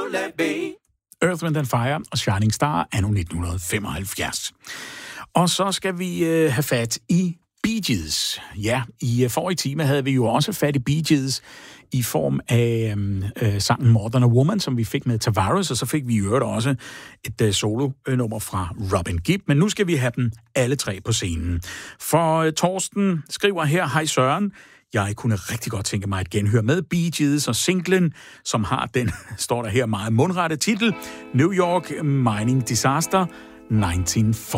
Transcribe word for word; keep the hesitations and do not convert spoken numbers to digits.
Earth, Wind and Fire og Shining Star anno nitten femoghalvfjerds. Og så skal vi øh, have fat i Bee Gees. Ja, i øh, forrige time havde vi jo også fat i Bee Gees i form af øh, sangen More Than a Woman, som vi fik med Tavares, og så fik vi i øvrigt også et øh, solo-nummer fra Robin Gibb. Men nu skal vi have dem alle tre på scenen. For øh, Torsten skriver her, hej Søren, jeg kunne rigtig godt tænke mig at genhøre med Bee Gees og singlen, som har den, står der her, meget mundrette titel, New York Mining Disaster nitten fyrre.